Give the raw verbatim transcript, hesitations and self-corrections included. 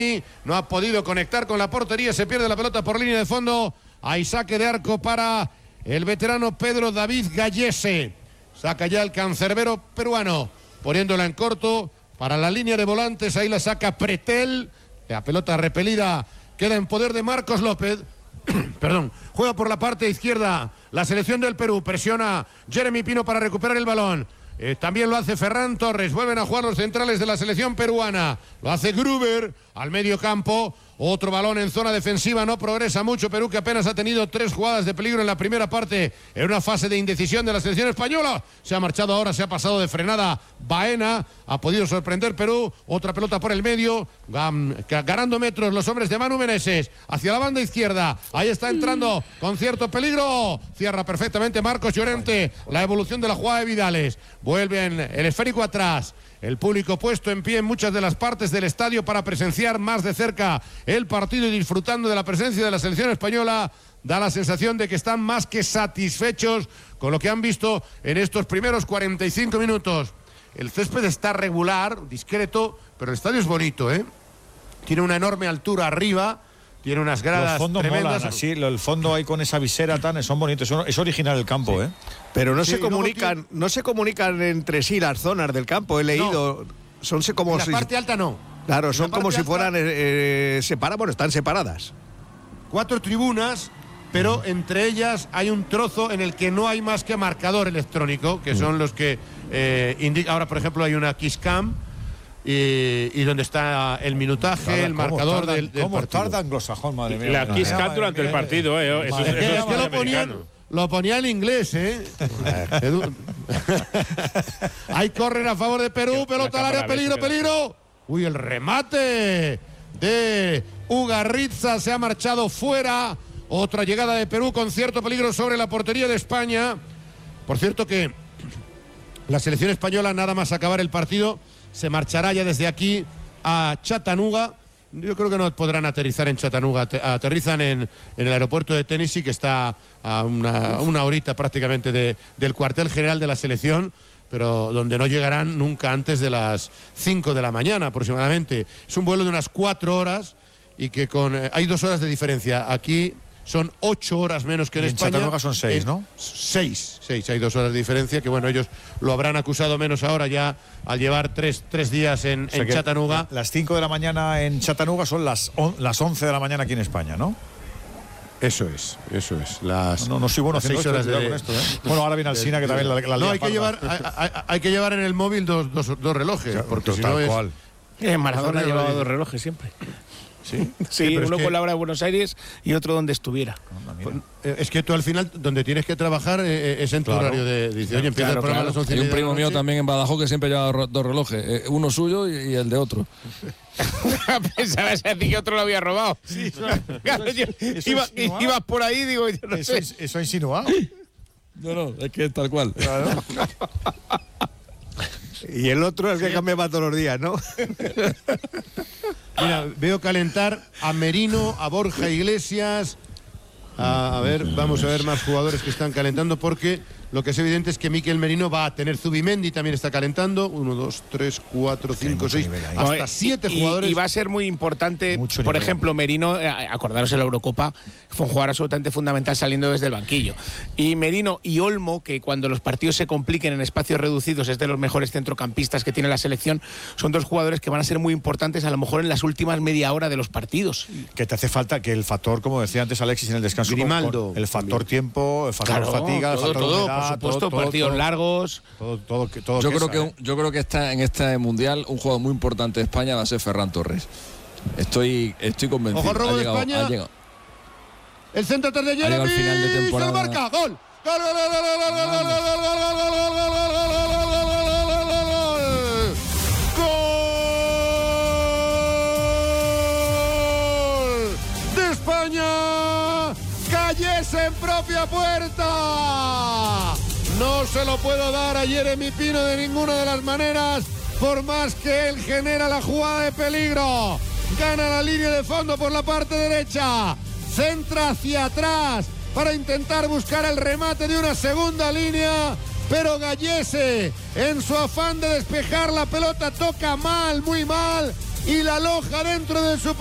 no ha podido conectar con la portería, se pierde la pelota por línea de fondo. Hay saque de arco para el veterano Pedro David Gallese. Saca ya el cancerbero peruano, poniéndola en corto para la línea de volantes. Ahí la saca Pretel. La pelota repelida queda en poder de Marcos López. Perdón, juega por la parte izquierda la selección del Perú. Presiona Jeremy Pino para recuperar el balón. Eh, también lo hace Ferran Torres. Vuelven a jugar los centrales de la selección peruana. Lo hace Gruber al medio campo. Otro balón en zona defensiva. No progresa mucho Perú, que apenas ha tenido tres jugadas de peligro en la primera parte, en una fase de indecisión de la selección española. Se ha marchado ahora, se ha pasado de frenada Baena. Ha podido sorprender Perú. Otra pelota por el medio, ganando metros los hombres de Manu Meneses hacia la banda izquierda. Ahí está entrando con cierto peligro. Cierra perfectamente Marcos Llorente la evolución de la jugada de Vidales. Vuelven el esférico atrás. El público puesto en pie en muchas de las partes del estadio para presenciar más de cerca el partido y disfrutando de la presencia de la selección española. Da la sensación de que están más que satisfechos con lo que han visto en estos primeros cuarenta y cinco minutos. El césped está regular, discreto, pero el estadio es bonito, ¿eh? Tiene una enorme altura arriba. Tiene unas gradas Los fondos tremendas. molan, así, el fondo ahí con esa visera tan, son bonitos, son, es original el campo, sí. ¿eh? Pero no sí, se comunican, no se comunican entre sí las zonas del campo, he leído. No. Son como en la si, parte alta no. Claro, son como si alta, fueran eh, separadas, bueno, están separadas. Cuatro tribunas, pero mm. entre ellas hay un trozo en el que no hay más que marcador electrónico, que mm. son los que eh, indican. Ahora, por ejemplo, hay una Kiss Cam. Y, y donde está el minutaje, Tarda, el marcador tardan, del, del ¿cómo partido. tarda anglosajón, madre mía? La Kiss Cam durante el partido, eh. Eso, es eso que, es, es que lo, ponían, lo ponía en inglés, eh. Hay córner a favor de Perú, pelota al área, peligro, peligro. Uy, el remate de Ugarritza se ha marchado fuera. Otra llegada de Perú con cierto peligro sobre la portería de España. Por cierto que la selección española, nada más acabar el partido, se marchará ya desde aquí a Chattanooga. Yo creo que no podrán aterrizar en Chattanooga. Aterrizan en, en el aeropuerto de Tennessee, que está a una, una horita prácticamente de, del cuartel general de la selección, pero donde no llegarán nunca antes de las cinco de la mañana aproximadamente. Es un vuelo de unas cuatro horas y que con eh, hay dos horas de diferencia. Aquí son ocho horas menos que en, en España. En Chattanooga son seis, ¿no? Seis, seis, hay dos horas de diferencia, que bueno, ellos lo habrán acusado menos ahora ya al llevar tres, tres días en, o sea en Chattanooga. Las cinco de la mañana en Chattanooga son las, on, las once de la mañana aquí en España, ¿no? Eso es, eso es. Las, no, no soy bueno haciendo seis horas esto, de, con esto, ¿eh? Bueno, ahora viene Alsina, que también la, la No, hay que, llevar, hay, hay, hay que llevar en el móvil dos, dos, dos relojes, o sea, porque si tal no cual. es... Eh, Maradona llevaba dos relojes siempre. Sí, sí, sí, uno con la hora de Buenos Aires y otro donde estuviera. Pues, es que tú al final, donde tienes que trabajar, eh, es en tu claro. horario de. Dice, oye, empieza claro, el programa claro. a las once. Hay un primo mío también en Badajoz que siempre lleva dos relojes, eh, uno suyo y, y el de otro. Pensabas así que otro lo había robado. Sí, claro, yo, eso iba, ibas por ahí, digo, yo no eso, sé. Es, eso ha insinuado. No, no, es que es tal cual. Claro. Y el otro es el que cambiaba todos los días, ¿no? Mira, veo calentar a Merino, a Borja Iglesias. A, a ver, vamos a ver más jugadores que están calentando, porque lo que es evidente es que Mikel Merino va a tener Zubimendi, también está calentando. Uno, dos, tres, cuatro, cinco, seis, hasta no, siete y, jugadores. Y va a ser muy importante, Mucho por nivel. ejemplo, Merino, acordaros en la Eurocopa, fue un jugador absolutamente fundamental saliendo desde el banquillo. Y Merino y Olmo, que cuando los partidos se compliquen en espacios reducidos es de los mejores centrocampistas que tiene la selección, son dos jugadores que van a ser muy importantes a lo mejor en las últimas media hora de los partidos. Que te hace falta que el factor, como decía antes Alexis en el descanso, Grimaldo, con, con el factor también. tiempo, el factor claro, fatiga, todo, el factor todo, humedad, por supuesto, todo, todo, partidos todo, largos. Todo, todo, todo yo, que creo esa, que un, yo creo que está en este mundial un jugador muy importante de España va a ser Ferran Torres. Estoy, estoy convencido. Ojo, robo ha de llegado, España. Ha llegado. El centro atrás de Jeremy. Al final de temporada. Se marca. Gol. Gol, gol, gol, gol, gol, gol, gol, gol, gol de España. Gallese en propia puerta. No se lo puedo dar a Jeremy Pino de ninguna de las maneras, por más que él genera la jugada de peligro. Gana la línea de fondo por la parte derecha. Centra hacia atrás para intentar buscar el remate de una segunda línea, pero Gallese, en su afán de despejar la pelota, toca mal, muy mal y la Loja dentro de su